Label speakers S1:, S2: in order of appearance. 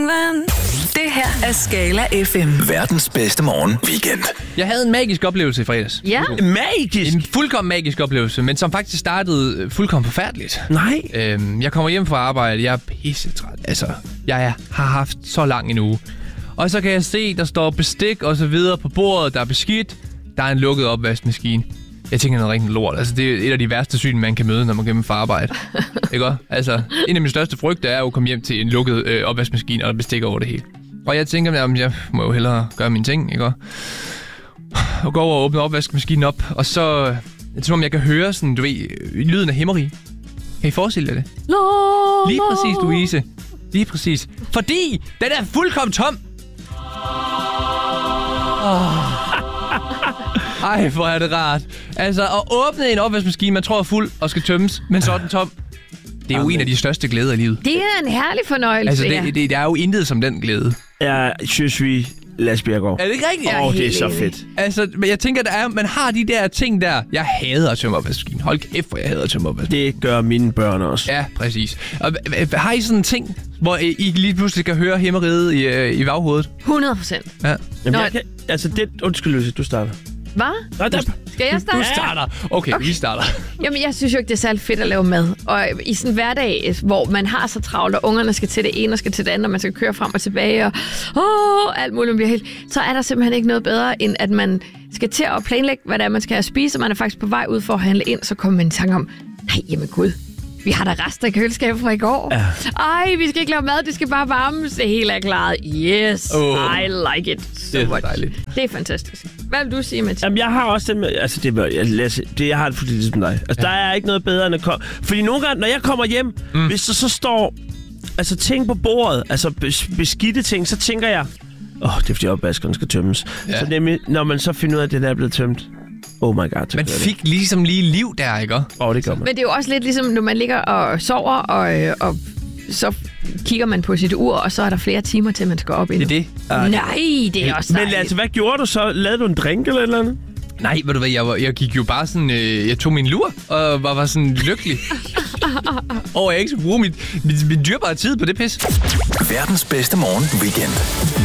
S1: Det her er Skala FM.
S2: Verdens bedste morgen weekend.
S3: Jeg havde en magisk oplevelse i fredags.
S4: Ja.
S2: Magisk?
S3: En fuldkommen magisk oplevelse, men som faktisk startede fuldkommen forfærdeligt.
S2: Nej.
S3: Jeg kommer hjem fra arbejde, jeg er pissetræt. Altså, jeg har haft så lang en uge. Og så kan jeg se, der står bestik og så videre på bordet, der er beskidt. Der er en lukket opvaskemaskine. Jeg tænker noget rigtig lort. Altså, det er et af de værste syn, man kan møde, når man kommer fra arbejde. Ikke også? Altså, en af mine største frygter er jo at komme hjem til en lukket opvaskemaskine, og der bestikker over det hele. Og jeg tænker, at jeg må jo hellere gøre mine ting, ikke også? Og gå over og åbne opvaskemaskinen op, og så... Det er som om, jeg kan høre sådan, du ved, lyden af hæmmeri. Kan I forestille jer det? Lige præcis, Louise. Lige præcis. Fordi den er fuldkommen tom. Ej, hvor er det rart. Altså, at åbne en opvaskemaskine, man tror er fuld og skal tømmes, men så er den tom. Det er jo en af de største glæder i livet.
S4: Det er en herlig fornøjelse.
S3: Altså, det er jo intet som den glæde.
S2: Jeg synes, vi Lars Bjergård.
S3: Er det ikke rigtigt?
S2: Det er så fedt.
S3: Altså, men jeg tænker, man har de der ting der. Jeg hader at tømme opvaskemaskinen. Hold kæft, hvor jeg hader at tømme opvaskemaskinen.
S2: Det gør mine børn også.
S3: Ja, præcis. Og har I sådan en ting, hvor I lige pludselig kan høre hæmmeriget i baghovedet?
S4: 100%.
S3: Ja.
S2: Jamen, undskyld, Lucy, du starter.
S4: Hvad? Skal jeg starte?
S3: Du starter. Okay, vi starter.
S4: Jamen, jeg synes jo ikke, det er særlig fedt at lave mad. Og i sådan en hverdag, hvor man har så travlt, og ungerne skal til det ene og skal til det andet, og man skal køre frem og tilbage, og alt muligt bliver helt... Så er der simpelthen ikke noget bedre, end at man skal til at planlægge, hvad det er, man skal have spise, og man er faktisk på vej ud for at handle ind, så kommer man i tanke om, nej, jamen gud, vi har da rester i køleskabet fra i går. Ja. Ej, vi skal ikke lave mad, det skal bare varmes. Det hele er klaret. Yes, I like it so
S3: det er
S4: much.
S3: dejligt.
S4: Det er fantastisk. Hvad vil du sige, Mathias?
S2: Jamen, jeg har også den med... Altså, jeg har det fuldstændig ligesom dig. Altså, der er ikke noget bedre end at komme... Fordi nogle gange, når jeg kommer hjem, hvis der så står... Altså, ting på bordet, altså beskidte ting, så tænker jeg... det er fordi opvaskeren skal tømmes. Ja. Så nemlig, når man så finder ud af, at det der er blevet tømt... Oh my god.
S3: Man fik ligesom lige liv der, ikke?
S2: Det gør man.
S4: Men det er jo også lidt ligesom, når man ligger og sover, og så kigger man på sit ur, og så er der flere timer til, man skal op endnu.
S3: Det er det.
S4: Nej, det er også
S2: Men altså, hvad gjorde du så? Lavede du en drink eller et eller andet?
S3: Nej, ved du hvad, jeg gik jo bare sådan... jeg tog min lur, og var sådan lykkelig. Og jeg ikke skulle bruge min dyrbare tid på det pis.
S2: Verdens bedste morgen weekend.